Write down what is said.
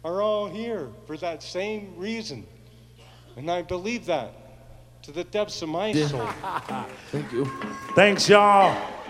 are all here for that same reason. And I believe that to the depths of my soul. Thank you. Thanks, y'all.